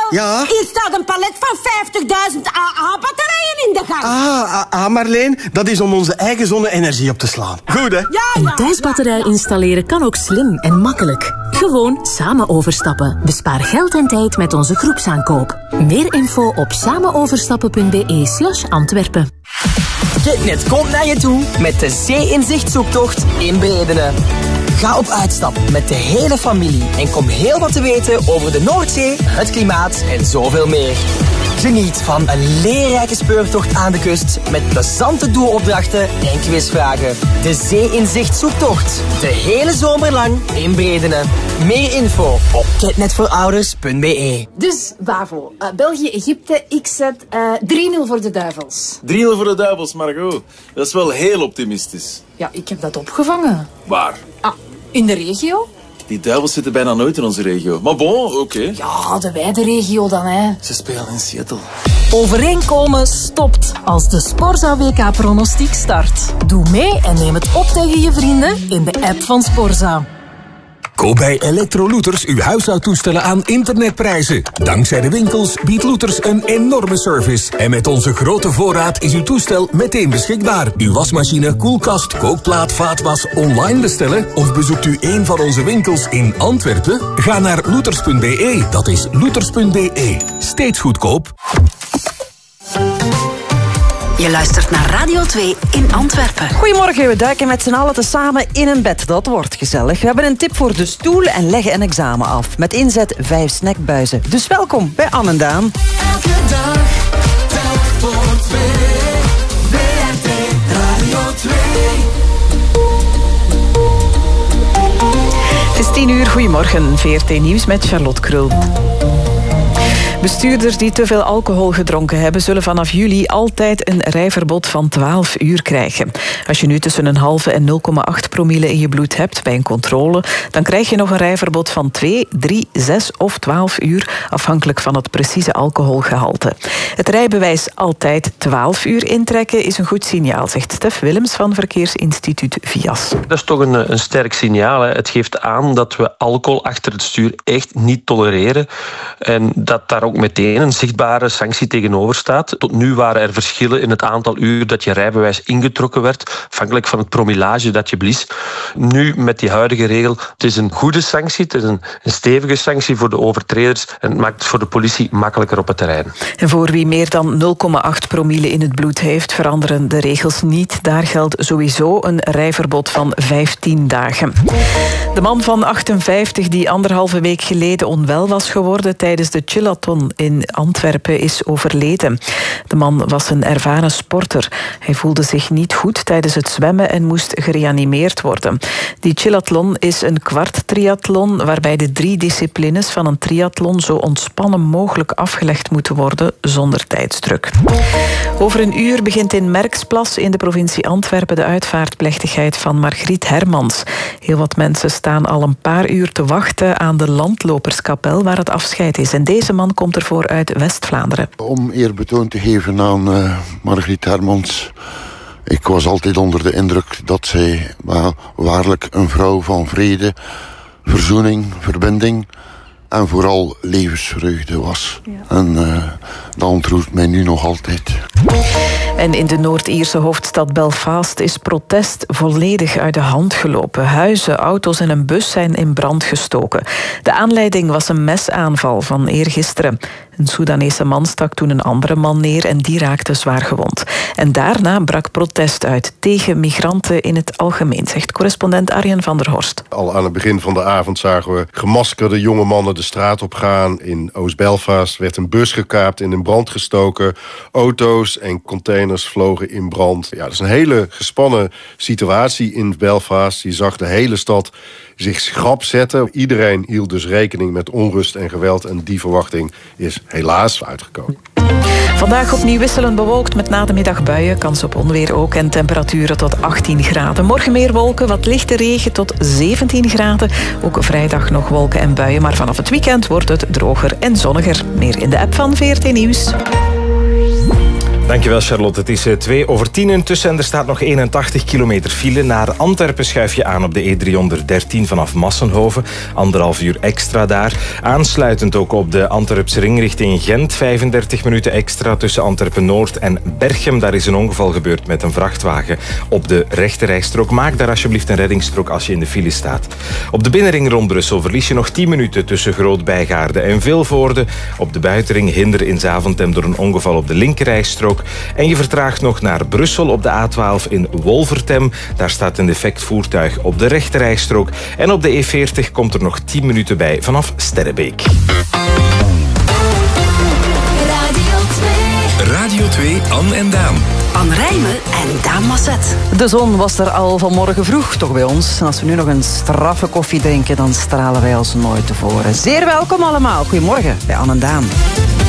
Ja? Hier staat een palet van 50.000 AA-batterijen in de gang. Marleen, dat is om onze eigen zonne-energie op te slaan. Goed, hè? Ja. Een thuisbatterij installeren kan ook slim en makkelijk. Gewoon samen overstappen. Bespaar geld en tijd met onze groepsaankoop. Meer info op samenoverstappen.be/Antwerpen. Ketnet komt naar je toe met de Zee-inzicht-zoektocht in Bredene. Ga op uitstap met de hele familie en kom heel wat te weten over de Noordzee, het klimaat en zoveel meer. Geniet van een leerrijke speurtocht aan de kust met plezante doelopdrachten en quizvragen. De Zee-inzicht-zoektocht. De hele zomer lang in Bredene. Meer info op ketnetvoorouders.be. Dus, Bavo, België-Egypte, ik zet 3-0 voor de Duivels. 3-0 voor de Duivels, Margot. Dat is wel heel optimistisch. Ja, ik heb dat opgevangen. Waar? In de regio? Die Duivels zitten bijna nooit in onze regio. Maar bon, oké. Ja, de wijde regio dan, hè. Ze spelen in Seattle. Overeenkomen stopt als de Sporza WK-pronostiek start. Doe mee en neem het op tegen je vrienden in de app van Sporza. Koop bij Electro-Looters uw huishoudtoestellen aan internetprijzen. Dankzij de winkels biedt Looters een enorme service. En met onze grote voorraad is uw toestel meteen beschikbaar. Uw wasmachine, koelkast, kookplaat, vaatwas online bestellen? Of bezoekt u een van onze winkels in Antwerpen? Ga naar looters.be. Dat is looters.be. Steeds goedkoop. Je luistert naar Radio 2 in Antwerpen. Goedemorgen, we duiken met z'n allen tezamen in een bed. Dat wordt gezellig. We hebben een tip voor de stoel en leggen een examen af. Met inzet 5 snackbuizen. Dus welkom bij Anne en Daan. Elke dag, telk voor 2. WRT Radio 2. Het is 10 uur. Goedemorgen. VRT Nieuws met Charlotte Krul. Bestuurders die te veel alcohol gedronken hebben, zullen vanaf juli altijd een rijverbod van 12 uur krijgen. Als je nu tussen een halve en 0,8 promille in je bloed hebt bij een controle, dan krijg je nog een rijverbod van 2, 3, 6 of 12 uur, afhankelijk van het precieze alcoholgehalte. Het rijbewijs altijd 12 uur intrekken is een goed signaal, zegt Stef Willems van Verkeersinstituut VIAS. Dat is toch een sterk signaal. Hè. Het geeft aan dat we alcohol achter het stuur echt niet tolereren en dat daar ook meteen een zichtbare sanctie tegenover staat. Tot nu waren er verschillen in het aantal uur dat je rijbewijs ingetrokken werd, afhankelijk van het promillage dat je blies. Nu, met die huidige regel, het is een goede sanctie, het is een stevige sanctie voor de overtreders en het maakt het voor de politie makkelijker op het terrein. En voor wie meer dan 0,8 promille in het bloed heeft, veranderen de regels niet. Daar geldt sowieso een rijverbod van 15 dagen. De man van 58 die 1,5 week geleden onwel was geworden tijdens de Chillathon in Antwerpen is overleden. De man was een ervaren sporter. Hij voelde zich niet goed tijdens het zwemmen en moest gereanimeerd worden. Die Chillathon is een kwarttriathlon waarbij de 3 disciplines van een triathlon zo ontspannen mogelijk afgelegd moeten worden zonder tijdsdruk. Over een uur begint in Merksplas in de provincie Antwerpen de uitvaartplechtigheid van Margriet Hermans. Heel wat mensen staan al een paar uur te wachten aan de landloperskapel waar het afscheid is. En deze man komt ervoor uit West-Vlaanderen. Om eerbetoon te geven aan Margriet Hermans. Ik was altijd onder de indruk dat zij waarlijk een vrouw van vrede, verzoening, verbinding en vooral levensvreugde was. Ja. En dat ontroert mij nu nog altijd. En in de Noord-Ierse hoofdstad Belfast is protest volledig uit de hand gelopen. Huizen, auto's en een bus zijn in brand gestoken. De aanleiding was een mesaanval van eergisteren. Een Soedanese man stak toen een andere man neer en die raakte zwaar gewond. En daarna brak protest uit tegen migranten in het algemeen, zegt correspondent Arjen van der Horst. Al aan het begin van de avond zagen we gemaskerde jonge mannen de straat op gaan. In Oost-Belfast werd een bus gekaapt, in brand gestoken. Auto's en containers vlogen in brand. Ja, dat is een hele gespannen situatie in Belfast. Je zag de hele stad zich schrap zetten. Iedereen hield dus rekening met onrust en geweld. En die verwachting is helaas uitgekomen. Vandaag opnieuw wisselend bewolkt met na de middag buien. Kans op onweer ook en temperaturen tot 18 graden. Morgen meer wolken, wat lichte regen tot 17 graden. Ook vrijdag nog wolken en buien. Maar vanaf het weekend wordt het droger en zonniger. Meer in de app van VRT Nieuws. Dankjewel Charlotte. Het is 9:02 intussen en er staat nog 81 kilometer file. Naar Antwerpen schuif je aan op de E313 vanaf Massenhoven. 1,5 uur extra daar. Aansluitend ook op de Antwerpse ring richting Gent. 35 minuten extra tussen Antwerpen-Noord en Berchem. Daar is een ongeval gebeurd met een vrachtwagen op de rechterrijstrook. Maak daar alsjeblieft een reddingsstrook als je in de file staat. Op de binnenring rond Brussel verlies je nog 10 minuten tussen Groot-Bijgaarde en Vilvoorde. Op de buitenring Hinder in Zaventem door een ongeval op de linkerrijstrook. En je vertraagt nog naar Brussel op de A12 in Wolvertem. Daar staat een defect voertuig op de rechterrijstrook. En op de E40 komt er nog 10 minuten bij vanaf Sterrebeek. Radio 2, Anne en Daan. Anne Rijmen en Daan Masset. De zon was er al vanmorgen vroeg toch bij ons. En als we nu nog een straffe koffie drinken, dan stralen wij ons nooit tevoren. Zeer welkom allemaal. Goedemorgen bij Anne en Daan.